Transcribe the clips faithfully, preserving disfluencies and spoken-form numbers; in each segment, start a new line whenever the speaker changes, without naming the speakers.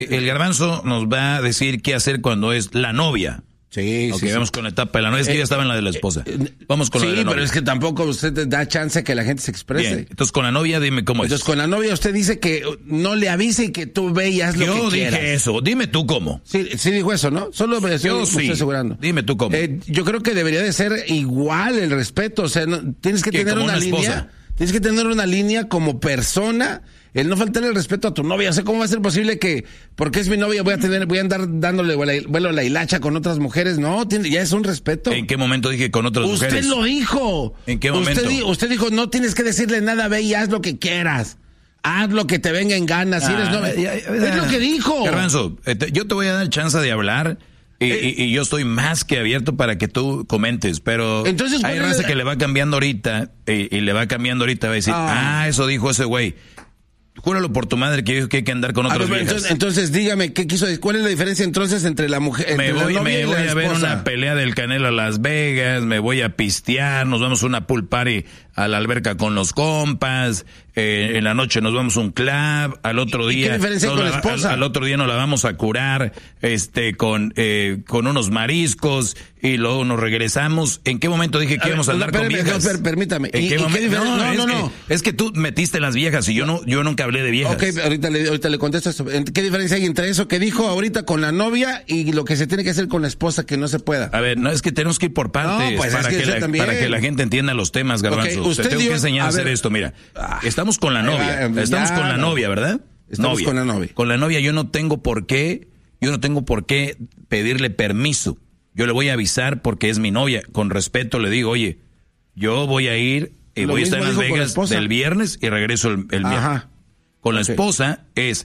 El Garbanzo nos va a decir qué hacer cuando es la novia.
Sí,
okay,
sí.
vamos
sí.
con la etapa de la novia. Es que
eh,
ya estaba en la de la esposa. Vamos con
sí,
la de la novia.
pero es que tampoco usted da chance que la gente se exprese.
Bien, entonces con la novia dime cómo
Entonces
es.
con la novia usted dice que no le avise y que tú ve y haz lo
Yo
que
dije
quieras.
eso. Dime tú cómo.
Sí, sí dijo eso, ¿no? Solo me estoy,
Yo
me
sí.
estoy asegurando.
Dime tú cómo.
Eh, yo creo que debería de ser igual el respeto. O sea, no, tienes que
¿Qué,
tener
como
una,
una
línea.
esposa?
Tienes que tener una línea como persona. El no faltarle el respeto a tu novia. O sea, ¿cómo va a ser posible que, porque es mi novia, voy a tener, voy a andar dándole vuelo a la hilacha con otras mujeres? No, tiene, ya es un respeto.
¿En qué momento dije con otras
Usted
mujeres?
lo dijo.
¿En qué momento?
Usted, usted dijo, no tienes que decirle nada, ve y haz lo que quieras. Haz lo que te venga en ganas. Si eres
Ah,
novia.
ya, ya,
Es lo que dijo.
Garbanzo, eh, te- yo te voy a dar chance de hablar. Y,
Eh,
y, y yo estoy más que abierto para que tú comentes, pero
Entonces,
hay
¿cuál es
raza
la-
que le va cambiando ahorita y, y le va cambiando ahorita, va a decir, ah,
Ah.
eso dijo ese güey. Júralo por tu madre que dijo que hay que andar con
A
otras
ver,
viejas.
entonces, entonces dígame, ¿qué quiso decir? ¿Cuál es la diferencia entonces entre la mujer,
me
entre
voy,
la novia
me
y
voy
la
a ver
esposa?
una pelea del Canelo a Las Vegas, me voy a pistear, nos vamos a una pool party a la alberca con los compas, eh, en la noche nos vamos a un club, al otro
¿Y
día
qué diferencia
nos
con la
la-
esposa?
Al, al otro día nos la vamos a curar, este, con eh, con unos mariscos y luego nos regresamos. ¿En qué momento dije que
A
íbamos a
ver,
andar con
espérame,
viejas?
no, per- permítame.
¿En
¿Y-
qué
y qué
momento?
diferencia? No,
es
no,
que,
no.
es que tú metiste las viejas y yo no yo nunca hablé de viejas.
Ok, ahorita le, ahorita le contesto esto. ¿Qué diferencia hay entre eso que dijo ahorita con la novia y lo que se tiene que hacer con la esposa que no se pueda?
A ver, no es que tenemos que ir por partes
No, pues
para,
es que
que
usted
la,
también.
para que la gente entienda los temas, Garbanzo.
Ok, usted
Te tengo
dio-
que enseñar a,
a
hacer
ver.
esto. Mira, estamos con la
Ahí
novia.
va,
Estamos
ya,
con la
no.
novia, ¿verdad?
Estamos
novia.
con la novia.
Con la novia yo no tengo por qué, yo no tengo por qué pedirle permiso. Yo le voy a avisar porque es mi novia. Con respeto le digo, oye, yo voy a ir y
Lo
voy a estar en
mismo
Las
dijo con la
Vegas
esposa.
del viernes y regreso el, el viernes.
Ajá.
Con la
Ok.
esposa es,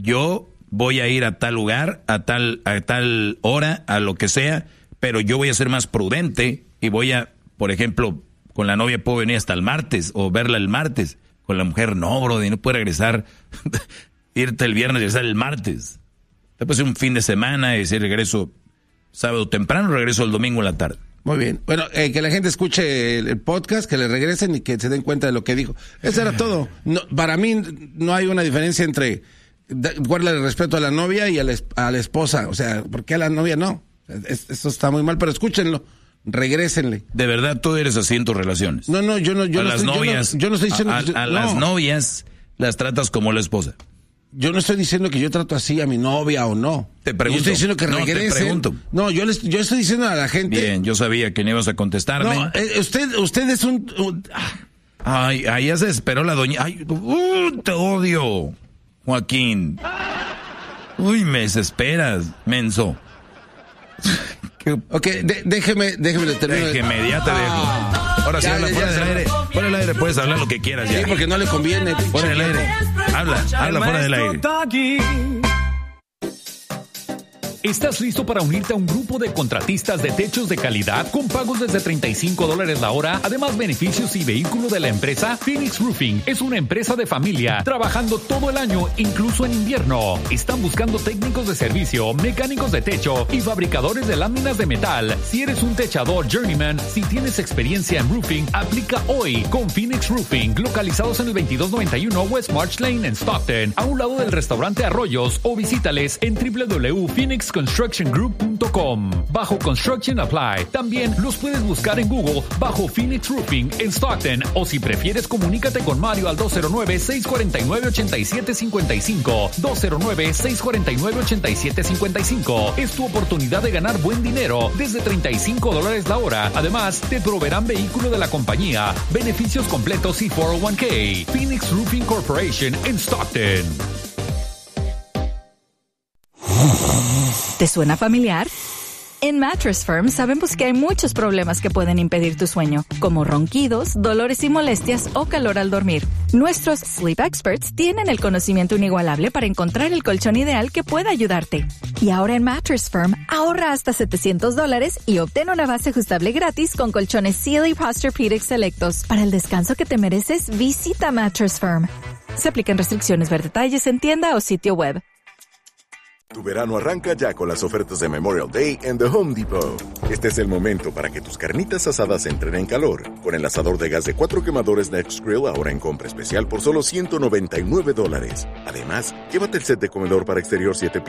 yo voy a ir a tal lugar, a tal, a tal hora, a lo que sea, pero yo voy a ser más prudente y voy a, por ejemplo, con la novia puedo venir hasta el martes o verla el martes. Con la mujer no, bro, y no puede regresar, irte el viernes y regresar el martes. Después de un fin de semana y decir regreso sábado temprano, regreso el domingo en la tarde.
Muy bien. Bueno, eh, que la gente escuche el, el podcast, que le regresen y que se den cuenta de lo que dijo. Eso era todo. No, para mí no hay una diferencia entre da- guardarle el respeto a la novia y a la, es- a la esposa. O sea, ¿por qué a la novia no? Es- eso está muy mal, pero escúchenlo. Regrésenle.
De verdad, tú eres así en tus relaciones.
No, no, yo no, yo
a
no
las
estoy, yo no-
novias,
yo no, estoy diciendo
a,
que yo-
a
no.
las novias las tratas como la esposa.
Yo no estoy diciendo que yo trato así a mi novia o no.
Te pregunto.
Yo estoy diciendo que
No, te
regresen.
pregunto.
No, yo les, yo estoy diciendo a la gente.
Bien, yo sabía que no ibas a contestarme.
No, eh, usted, usted es un, un- ah,
Ay, ahí ya se esperó la doña. Ay, uh, te odio, Joaquín. Uy, me desesperas, menso. ¿Qué?
ok, de- déjeme, déjeme le termino. de-
Déjeme, ya te dejo. Ahora sí,
Ya,
habla
ya,
fuera
ya.
del aire. Fuera del aire puedes hablar lo que quieras
Sí,
ya.
porque no le conviene.
Fuera del aire. Habla, habla fuera del aire.
¿Estás listo para unirte a un grupo de contratistas de techos de calidad con pagos desde treinta y cinco dólares la hora? Además, beneficios y vehículo de la empresa. Phoenix Roofing es una empresa de familia trabajando todo el año, incluso en invierno. Están buscando técnicos de servicio, mecánicos de techo y fabricadores de láminas de metal. Si eres un techador journeyman, si tienes experiencia en roofing, aplica hoy con Phoenix Roofing, localizados en el veintidós noventa y uno West March Lane en Stockton, a un lado del restaurante Arroyos, o visítales en w w w punto phoenix construction group punto com. Bajo Construction Apply. También los puedes buscar en Google bajo Phoenix Roofing en Stockton, o si prefieres, comunícate con Mario al dos cero nueve, seis cuatro nueve, ocho siete cinco cinco. dos cero nueve, seis cuatro nueve, ocho siete cinco cinco. Es tu oportunidad de ganar buen dinero desde treinta y cinco dólares la hora. Además, te proveerán vehículo de la compañía, beneficios completos y cuatro oh uno k. Phoenix Roofing Corporation en Stockton.
¿Te suena familiar? En Mattress Firm sabemos que hay muchos problemas que pueden impedir tu sueño, como ronquidos, dolores y molestias o calor al dormir. Nuestros Sleep Experts tienen el conocimiento inigualable para encontrar el colchón ideal que pueda ayudarte. Y ahora en Mattress Firm, ahorra hasta setecientos dólares y obtén una base ajustable gratis con colchones Sealy Posturepedic selectos. Para el descanso que te mereces, visita Mattress Firm. Se aplican restricciones, ver detalles en tienda o sitio web.
Tu verano arranca ya con las ofertas de Memorial Day en The Home Depot. Este es el momento para que tus carnitas asadas entren en calor. Con el asador de gas de cuatro quemadores Nextgrill ahora en compra especial por solo ciento noventa y nueve dólares. Además, llévate el set de comedor para exterior siete